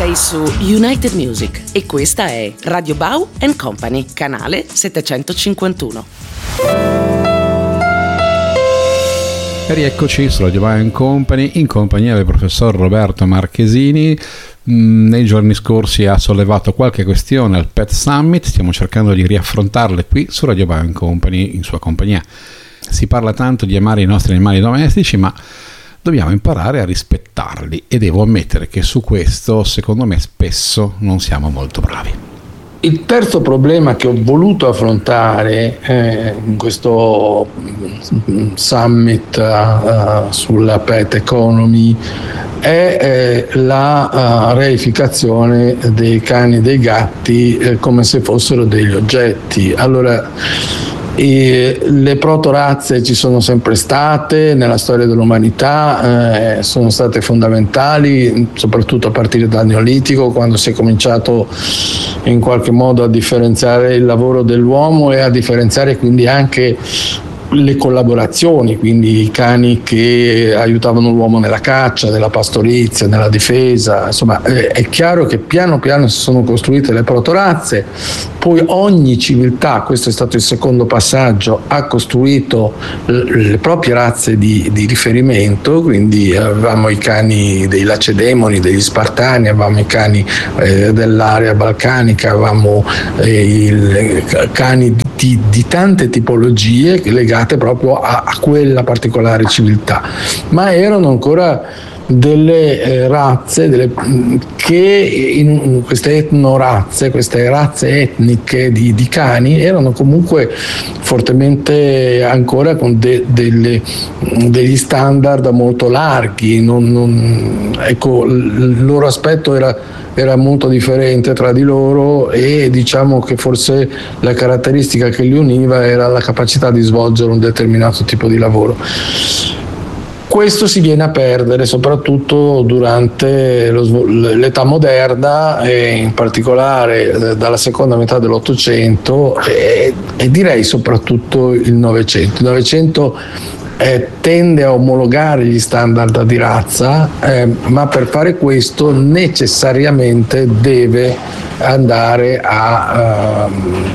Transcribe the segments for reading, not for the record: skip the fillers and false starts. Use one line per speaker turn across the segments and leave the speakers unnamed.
Sei su United Music e questa è Radio Bau & Company, canale 751.
E rieccoci su Radio Bau & Company in compagnia del professor Roberto Marchesini. Nei giorni scorsi ha sollevato qualche questione al Pet Summit, stiamo cercando di riaffrontarle qui su Radio Bau & Company in sua compagnia. Si parla tanto di amare i nostri animali domestici, ma dobbiamo imparare a rispettarli e devo ammettere che su questo, secondo me, spesso non siamo molto bravi.
Il terzo problema che ho voluto affrontare in questo summit sulla pet economy è la reificazione dei cani e dei gatti come se fossero degli oggetti. Allora, le protorazze ci sono sempre state nella storia dell'umanità, sono state fondamentali, soprattutto a partire dal Neolitico, quando si è cominciato in qualche modo a differenziare il lavoro dell'uomo e a differenziare quindi anche le collaborazioni, quindi i cani che aiutavano l'uomo nella caccia, nella pastorizia, nella difesa. Insomma, è chiaro che piano piano si sono costruite le protorazze, poi ogni civiltà, questo è stato il secondo passaggio, ha costruito le proprie razze di riferimento, quindi avevamo i cani dei Lacedemoni, degli Spartani, avevamo i cani dell'area balcanica, avevamo i cani di tante tipologie legate proprio a quella particolare civiltà, ma erano ancora delle razze che in queste etnorazze, queste razze etniche di cani erano comunque fortemente ancora con degli standard molto larghi, ecco, il loro aspetto era molto differente tra di loro e diciamo che forse la caratteristica che li univa era la capacità di svolgere un determinato tipo di lavoro. Questo si viene a perdere soprattutto durante l'età moderna e in particolare dalla seconda metà dell'Ottocento e direi soprattutto il Novecento. Il Novecento tende a omologare gli standard di razza, ma per fare questo necessariamente deve andare a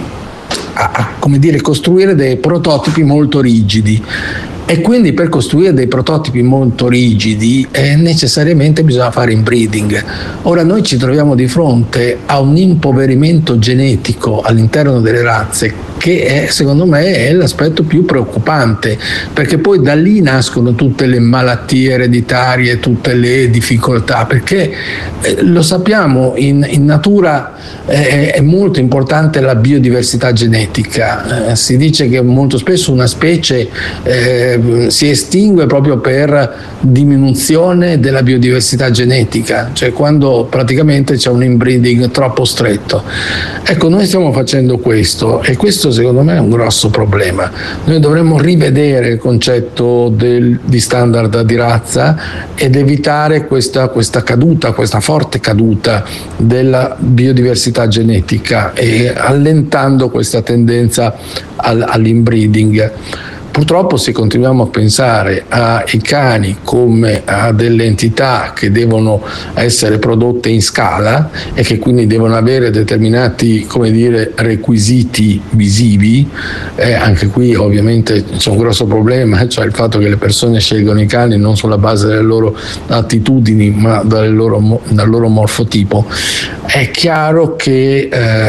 come dire, costruire dei prototipi molto rigidi. E quindi per costruire dei prototipi molto rigidi necessariamente bisogna fare inbreeding. Ora noi ci troviamo di fronte a un impoverimento genetico all'interno delle razze che secondo me è l'aspetto più preoccupante, perché poi da lì nascono tutte le malattie ereditarie, tutte le difficoltà, perché lo sappiamo, in natura è molto importante la biodiversità genetica. Si dice che molto spesso una specie si estingue proprio per diminuzione della biodiversità genetica, cioè quando praticamente c'è un inbreeding troppo stretto. Ecco, noi stiamo facendo questo e questo secondo me è un grosso problema. Noi dovremmo rivedere il concetto di standard di razza ed evitare questa caduta, questa forte caduta della biodiversità genetica e allentando questa tendenza all'inbreeding. Purtroppo se continuiamo a pensare ai cani come a delle entità che devono essere prodotte in scala e che quindi devono avere determinati, come dire, requisiti visivi, anche qui ovviamente c'è un grosso problema, cioè il fatto che le persone scelgono i cani non sulla base delle loro attitudini ma dal loro morfotipo, è chiaro che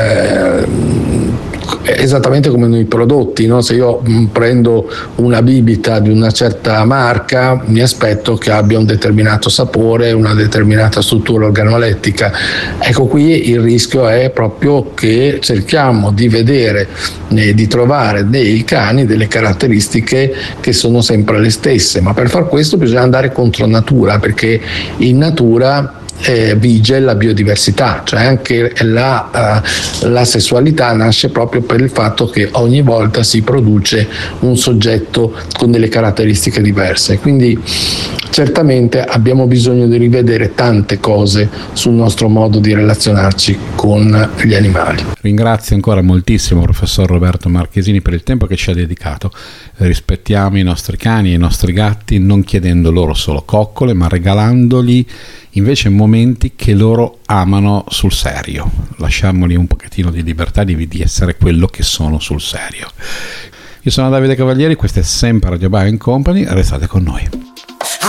esattamente come nei prodotti, no? Se io prendo una bibita di una certa marca mi aspetto che abbia un determinato sapore, una determinata struttura organolettica. Ecco, qui il rischio è proprio che cerchiamo di vedere di trovare nei cani delle caratteristiche che sono sempre le stesse, ma per far questo bisogna andare contro natura, perché in natura vige la biodiversità, cioè anche la sessualità nasce proprio per il fatto che ogni volta si produce un soggetto con delle caratteristiche diverse. Quindi certamente abbiamo bisogno di rivedere tante cose sul nostro modo di relazionarci con gli animali.
Ringrazio ancora moltissimo professor Roberto Marchesini per il tempo che ci ha dedicato. Rispettiamo i nostri cani e i nostri gatti, non chiedendo loro solo coccole, ma regalandogli invece momenti momenti che loro amano sul serio, lasciamoli un pochettino di libertà di essere quello che sono sul serio. Io sono Davide Cavalieri, questo è sempre Radio Bar & Company, restate con noi.